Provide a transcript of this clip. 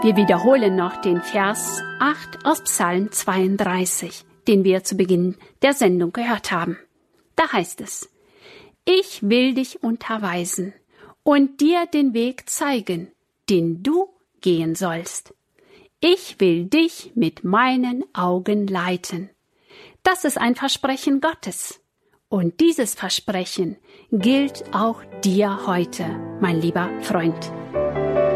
Wir wiederholen noch den Vers 8 aus Psalm 32, den wir zu Beginn der Sendung gehört haben. Da heißt es: Ich will dich unterweisen und dir den Weg zeigen, den du gehen sollst. Ich will dich mit meinen Augen leiten. Das ist ein Versprechen Gottes. Und dieses Versprechen gilt auch dir heute, mein lieber Freund.